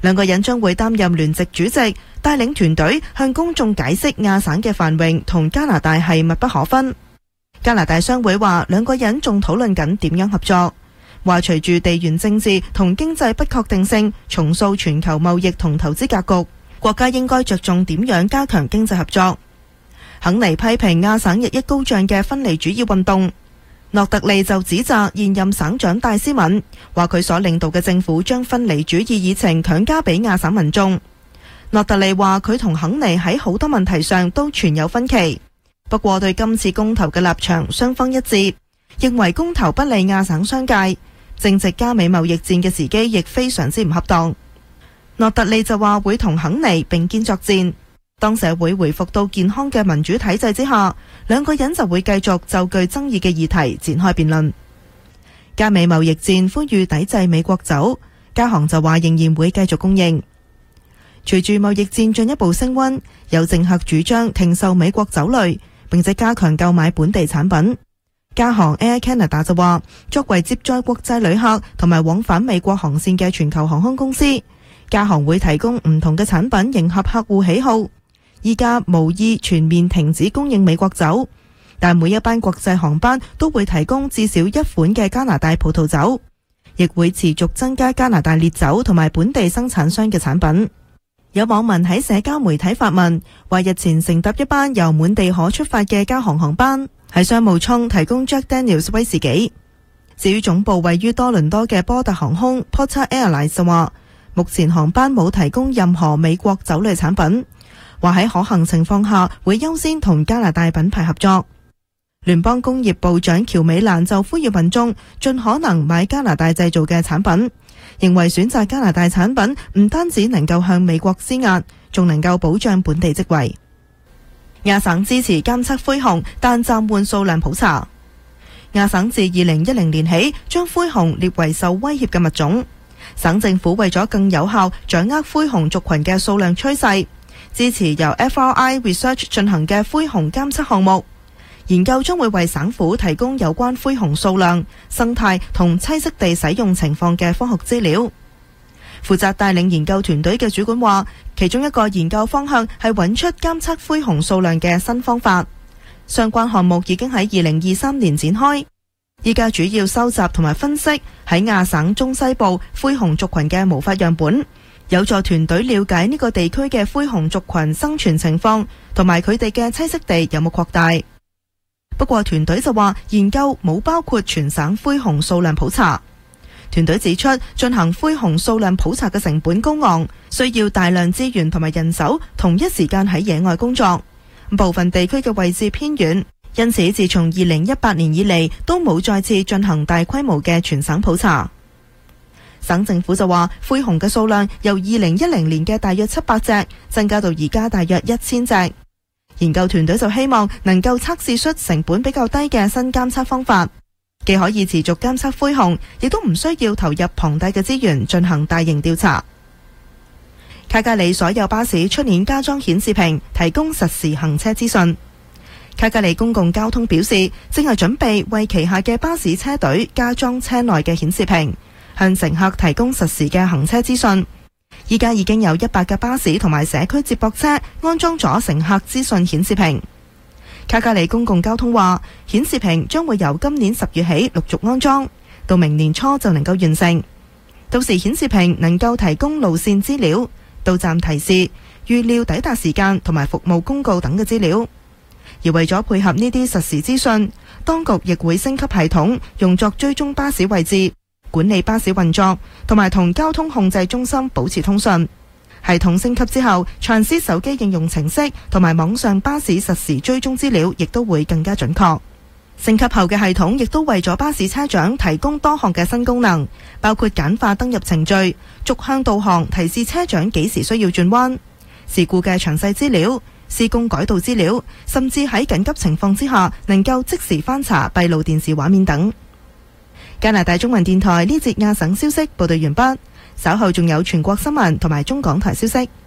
兩個人將會擔任聯席主席，帶領團隊向公眾解釋亞省嘅繁榮同加拿大係密不可分。加拿大商會話兩個人仲討論緊點樣合作，話隨住地緣政治同經濟不確定性重塑全球貿易同投資格局，國家應該着重點樣加強經濟合作。肯尼批評亞省日益高漲嘅分離主義運動，諾特利就指責現任省長戴斯敏，話佢所領導嘅政府將分離主義議程強加俾亞省民眾。諾特利話佢同肯尼喺好多問題上都存有分歧，不過對今次公投嘅立場雙方一致，認為公投不利亞省商界，正值加美貿易戰嘅時機亦非常之唔恰當。諾特利就話會同肯尼並肩作戰，當社會回復到健康嘅民主體制之下，兩個人就會繼續就具爭議嘅議題展開辯論。加美貿易戰呼籲抵制美國酒，加行就話仍然會繼續供應。隨住貿易戰進一步升溫，有政客主張停售美國酒類，並且加強購買本地產品。加航 Air Canada 就話，作為接載國際旅客同埋往返美國航線嘅全球航空公司，加航會提供唔同嘅產品迎合客戶喜好。依家無意全面停止供應美國酒，但每一班國際航班都會提供至少一款嘅加拿大葡萄酒，亦會持續增加加拿大烈酒同埋本地生產商嘅產品。有網民喺社交媒體發問，話日前乘搭一班由滿地可出發嘅加航航班，喺商務艙提供 Jack Daniels 威士忌。至於總部位於多倫多嘅波特航空 Porter Airlines 就話，目前航班冇提供任何美國酒類產品，話喺可行情況下會優先同加拿大品牌合作。聯邦工業部長喬美蘭就呼籲民眾盡可能買加拿大製造嘅產品，認為選擇加拿大產品唔單止能夠向美國施壓，仲能夠保障本地職位。亞省支持監測灰熊，但暫緩數量普查。亞省自2010年起將灰熊列為受威脅嘅物種，省政府為咗更有效掌握灰熊族群嘅數量趨勢，支持由 FRI Research 進行嘅灰熊監測項目。研究將會為省府提供有關灰熊數量、生態同棲息地使用情況嘅科學資料。負責帶領研究團隊嘅主管話，其中一個研究方向係揾出監測灰熊數量嘅新方法。相關項目已經喺2023年展開，依家主要收集同埋分析喺亞省中西部灰熊族群嘅毛髮樣本，有助團隊了解呢個地區嘅灰熊族群生存情況同埋佢哋嘅棲息地有冇擴大。不過團隊就話研究冇包括全省灰熊數量普查。團隊指出，進行灰熊數量普查嘅成本高昂，需要大量資源同埋人手同一時間喺野外工作。部分地區嘅位置偏遠，因此自從2018年以嚟都冇再次進行大規模嘅全省普查。省政府就話，灰熊嘅數量由2010年嘅大約700隻增加到而家大約1000隻。研究團隊就希望能夠測試出成本比較低嘅新監測方法，既可以持續監測灰熊，亦都唔需要投入龐大嘅資源進行大型調查。卡加里所有巴士出年加裝顯示屏，提供實時行車資訊。卡加里公共交通表示，正係準備為旗下嘅巴士車隊加裝車內嘅顯示屏，向乘客提供實時嘅行車資訊。依家已經有100架巴士同埋社區接駁車安裝咗乘客資訊顯示屏。卡加里公共交通話，顯示屏將會由今年10月起陸續安裝，到明年初就能夠完成。到時顯示屏能夠提供路線資料、到站提示、預料抵達時間同埋服務公告等嘅資料。而為咗配合呢啲實時資訊，當局亦會升級系統，用作追蹤巴士位置、管理巴士運作同埋同交通控制中心保持通訊。系統升級之後，Transit手機應用程式同埋網上巴士實時追蹤資料亦都會更加準確。升級後嘅系統亦都為咗巴士車長提供多項嘅新功能，包括簡化登入程序、逐向導航提示車長幾時需要轉彎、事故嘅詳細資料、施工改道資料，甚至喺緊急情況之下能夠即時翻查閉路電視畫面等。加拿大中文電台呢節亞省消息報道完畢，稍後仲有全國新聞同埋中港台消息。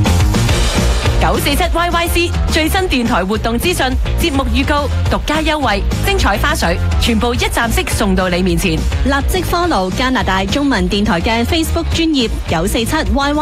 947YYC 最新電台活動資訊、節目預告、獨家優惠、精彩花絮，全部一站式送到你面前。 立即 follow 加拿大中文電台嘅 Facebook 專頁947YY。